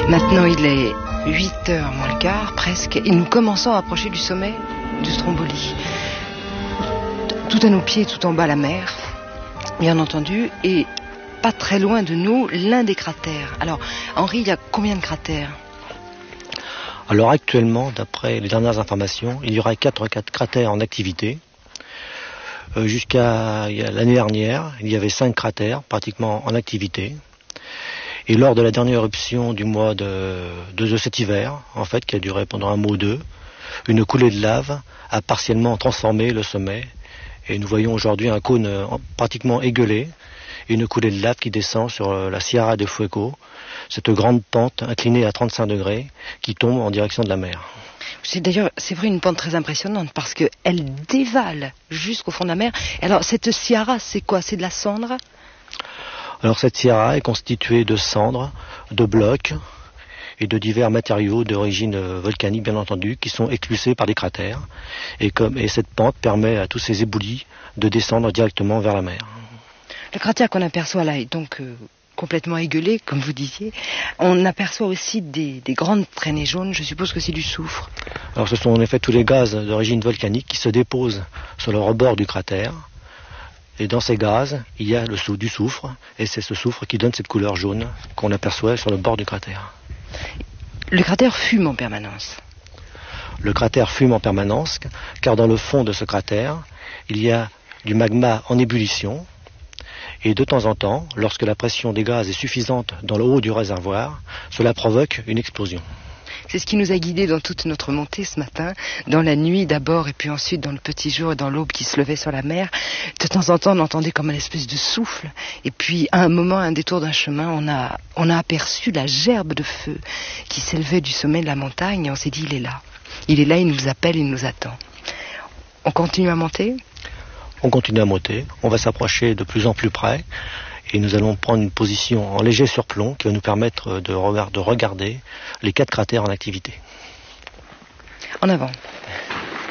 Maintenant, il est 8h moins le quart, presque, et nous commençons à approcher du sommet du Stromboli. Tout à nos pieds, tout en bas, la mer, bien entendu, et pas très loin de nous, l'un des cratères. Alors, Henri, il y a combien de cratères ? Alors actuellement, d'après les dernières informations, il y aurait 4 cratères en activité. Jusqu'à l'année dernière, il y avait 5 cratères pratiquement en activité. Et lors de la dernière éruption du mois de cet hiver, en fait, qui a duré pendant un mois ou deux, une coulée de lave a partiellement transformé le sommet. Et nous voyons aujourd'hui un cône pratiquement égueulé, et une coulée de lave qui descend sur la Sierra de Fuego, cette grande pente inclinée à 35 degrés qui tombe en direction de la mer. D'ailleurs, c'est vrai, une pente très impressionnante parce qu'elle dévale jusqu'au fond de la mer. Alors, cette Sierra, c'est quoi ? C'est de la cendre ? Alors, cette Sierra est constituée de cendres, de blocs et de divers matériaux d'origine volcanique, bien entendu, qui sont expulsés par des cratères. Et cette pente permet à tous ces éboulis de descendre directement vers la mer. Le cratère qu'on aperçoit là est donc complètement égueulé, comme vous disiez. On aperçoit aussi des grandes traînées jaunes, je suppose que c'est du soufre. Alors ce sont en effet tous les gaz d'origine volcanique qui se déposent sur le rebord du cratère. Et dans ces gaz, il y a du soufre, et c'est ce soufre qui donne cette couleur jaune qu'on aperçoit sur le bord du cratère. Le cratère fume en permanence. Le cratère fume en permanence, car dans le fond de ce cratère, il y a du magma en ébullition. Et de temps en temps, lorsque la pression des gaz est suffisante dans le haut du réservoir, cela provoque une explosion. C'est ce qui nous a guidés dans toute notre montée ce matin, dans la nuit d'abord et puis ensuite dans le petit jour et dans l'aube qui se levait sur la mer. De temps en temps, on entendait comme une espèce de souffle. Et puis, à un moment, à un détour d'un chemin, on a aperçu la gerbe de feu qui s'élevait du sommet de la montagne et on s'est dit, il est là. Il est là, il nous appelle, il nous attend. On continue à monter ? On continue à monter, on va s'approcher de plus en plus près et nous allons prendre une position en léger surplomb qui va nous permettre de regarder les 4 cratères en activité. En avant.